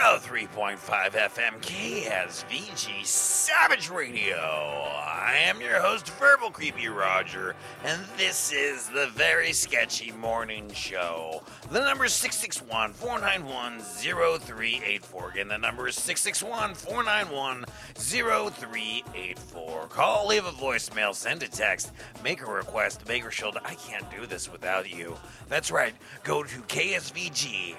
103.5 FM KSVG Savage Radio. I am your host, Verbal Creepy Roger, and this is the Very Sketchy Morning Show. The number is 661-491-0384. Again, the number is 661-491-0384. Call, leave a voicemail, send a text, make a request, Baker Shield. I can't do this without you. That's right. Go to KSVG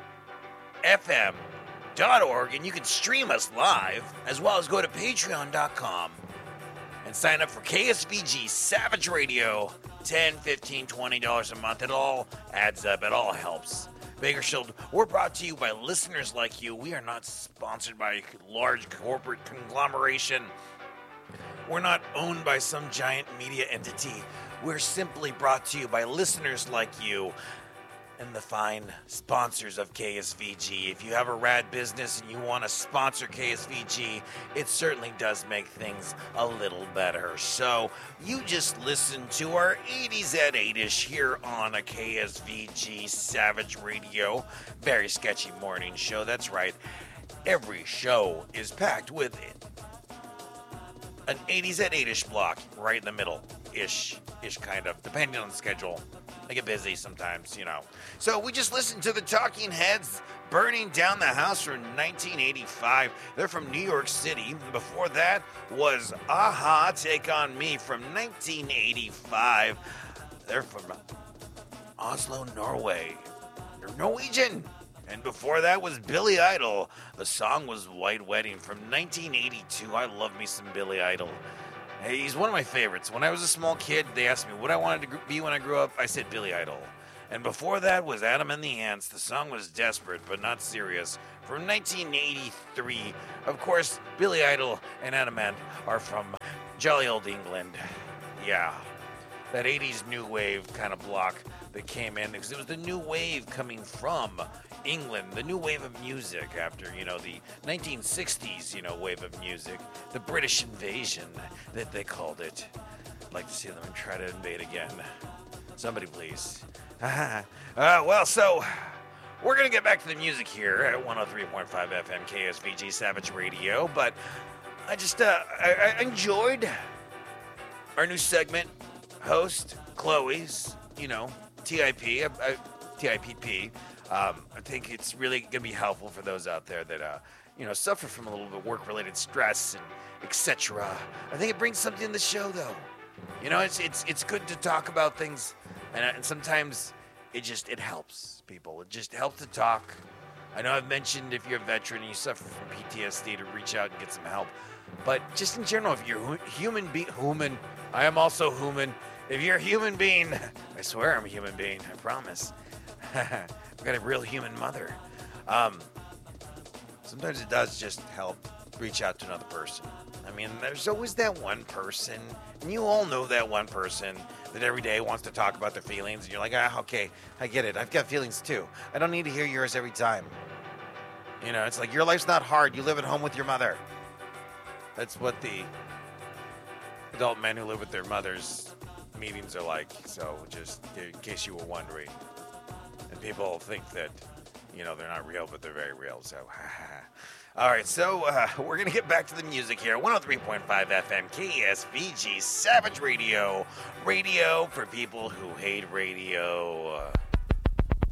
FM.org and you can stream us live, as well as go to patreon.com and sign up for KSVG Savage Radio. $10, $15, $20 a month. It all adds up. It all helps. Bakersfield, we're brought to you by listeners like you. We are not sponsored by a large corporate conglomeration. We're not owned by some giant media entity. We're simply brought to you by listeners like you and the fine sponsors of KSVG. If you have a rad business and you want to sponsor KSVG, it certainly does make things a little better. So you just listen to our 80s at 8-ish here on a KSVG Savage Radio. Very sketchy morning show. That's right. Every show is packed with an 80s at 8-ish block right in the middle. Ish kind of, depending on the schedule. I get busy sometimes, you know. So we just listened to the Talking Heads, Burning Down the House from 1985. They're from New York City. Before that was Aha, Take On Me from 1985. They're from Oslo, Norway. They're Norwegian. And before that was Billy Idol. The song was White Wedding from 1982. I love me some Billy Idol. Hey, he's one of my favorites. When I was a small kid, they asked me what I wanted to be when I grew up. I said Billy Idol. And before that was Adam and the Ants. The song was Desperate But Not Serious from 1983. Of course, Billy Idol and Adam Ant are from jolly old England. Yeah, that 80s new wave kind of block that came in, because it was the new wave coming from England, the new wave of music after, you know, the 1960s, you know, wave of music, the British invasion that they called it. I'd like to see them try to invade again. Somebody please. Well, so we're going to get back to the music here at 103.5 FM KSVG Savage Radio, but I just, I enjoyed our new segment, host, Chloe's, you know, TIPP. I think it's really going to be helpful for those out there that, you know, suffer from a little bit of work-related stress and etc. I think it brings something to the show, though. You know, it's good to talk about things, and sometimes it helps people. It just helps to talk. I know I've mentioned if you're a veteran and you suffer from PTSD to reach out and get some help. But just in general, if you're human, I am also human. If you're a human being, I swear I'm a human being, I promise. I've got a real human mother. Sometimes it does just help reach out to another person. I mean, there's always that one person, and you all know that one person that every day wants to talk about their feelings, and you're like, okay, I get it. I've got feelings too. I don't need to hear yours every time. You know, it's like, your life's not hard. You live at home with your mother. That's what the adult men who live with their mothers meetings are like. So just in case you were wondering. And people think that, you know, they're not real, but they're very real. So, all right. So we're going to get back to the music here. 103.5 FM KSVG Savage Radio. Radio for people who hate radio.